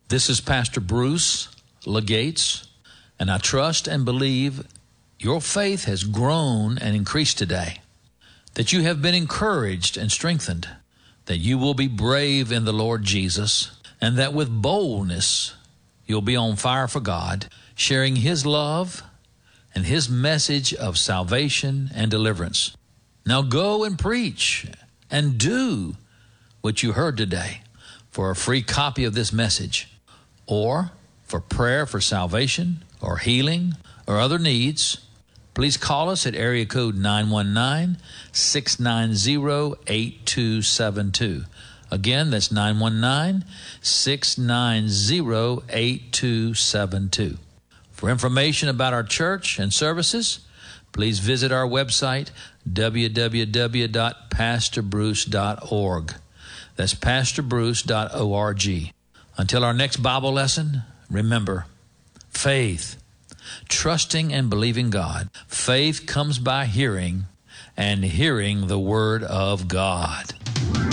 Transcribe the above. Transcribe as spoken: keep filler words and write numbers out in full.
This is Pastor Bruce Legates, and I trust and believe your faith has grown and increased today, that you have been encouraged and strengthened, that you will be brave in the Lord Jesus, and that with boldness you'll be on fire for God, sharing His love and His message of salvation and deliverance. Now go and preach and do what you heard today. For a free copy of this message, or for prayer for salvation or healing or other needs, please call us at area code nine one nine, six nine zero, eight two seven two. Again, that's nine one nine, six nine zero, eight two seven two. For information about our church and services, please visit our website, w w w dot pastor bruce dot org. That's pastor bruce dot org. Until our next Bible lesson, remember, faith, trusting and believing God. Faith comes by hearing, and hearing the Word of God.